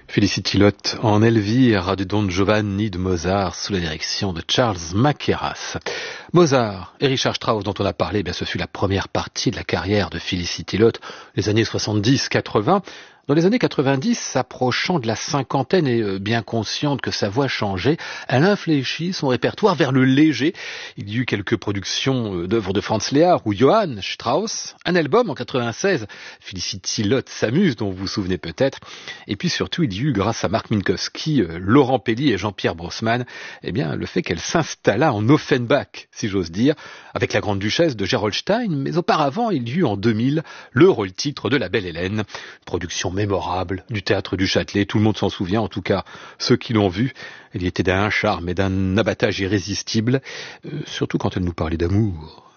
Felicity Lotte en Elvire de Don Giovanni de Mozart sous la direction de Charles Mackerras. Mozart et Richard Strauss dont on a parlé, ce fut la première partie de la carrière de Felicity Lotte, les années 70-80. Dans les années 90, s'approchant de la cinquantaine et bien consciente que sa voix changeait, elle infléchit son répertoire vers le léger. Il y eut quelques productions d'œuvres de Franz Lehár ou Johann Strauss, un album en 96, Felicity Lotte s'amuse, dont vous vous souvenez peut-être, et puis surtout il y eut, grâce à Marc Minkowski, Laurent Pelli et Jean-Pierre Brossman, le fait qu'elle s'installa en Offenbach, si j'ose dire, avec la grande duchesse de Gerolstein, mais auparavant il y eut en 2000 le rôle-titre de La Belle Hélène, production mémorable du théâtre du Châtelet, tout le monde s'en souvient, en tout cas ceux qui l'ont vu. Elle y était d'un charme et d'un abattage irrésistible, surtout quand elle nous parlait d'amour.